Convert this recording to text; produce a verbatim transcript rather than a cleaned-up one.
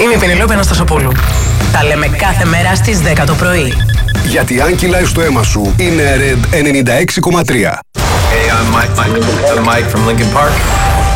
Είμαι η Πενελόπη Αναστασοπούλου. Τα λέμε κάθε μέρα στις δέκα το πρωί. Γιατί αν κυλάει στο αίμα σου, είναι Red ενενήντα έξι κόμμα τρία. Hey, I'm Mike, Mike, I'm Mike from Linkin Park.